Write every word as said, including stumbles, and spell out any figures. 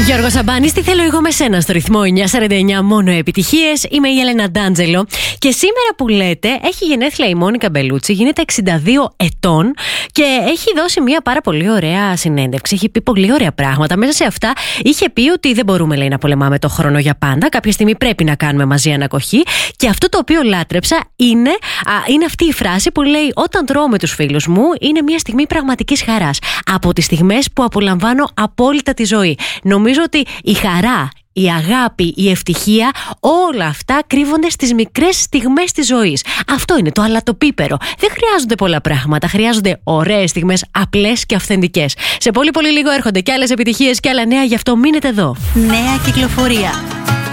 Γιώργο Σαμπάνη, τι θέλω εγώ με σένα στο ρυθμό εννιά σαράντα εννιά, μόνο επιτυχίες. Είμαι η Έλενα Ντάντζελο και σήμερα που λέτε έχει γενέθλια η Μόνικα Μπελούτσι, γίνεται εξήντα δύο ετών και έχει δώσει μια πάρα πολύ ωραία συνέντευξη. Έχει πει πολύ ωραία πράγματα. Μέσα σε αυτά είχε πει ότι δεν μπορούμε, λέει, να πολεμάμε το χρόνο για πάντα. Κάποια στιγμή πρέπει να κάνουμε μαζί ανακοχή. Και αυτό το οποίο λάτρεψα είναι, α, είναι αυτή η φράση που λέει: όταν τρώω με τους φίλους μου, είναι μια στιγμή πραγματικής χαράς. Από τις στιγμές που απολαμβάνω απόλυτα τη ζωή. Νομίζω ότι η χαρά, η αγάπη, η ευτυχία, όλα αυτά κρύβονται στις μικρές στιγμές της ζωής. Αυτό είναι το αλατοπίπερο. Δεν χρειάζονται πολλά πράγματα. Χρειάζονται ωραίες στιγμές, απλές και αυθεντικές. Σε πολύ πολύ λίγο έρχονται και άλλες επιτυχίες και άλλα νέα, γι' αυτό μείνετε εδώ. Νέα κυκλοφορία.